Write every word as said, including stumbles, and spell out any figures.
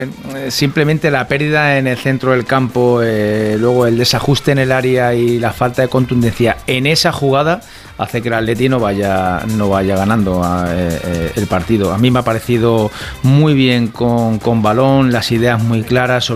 Simplemente la pérdida en el centro del campo, eh, luego el desajuste en el área y la falta de contundencia en esa jugada hace que el Atleti no vaya, no vaya ganando a, eh, el partido. A mí me ha parecido muy bien con, con balón, las ideas muy claras.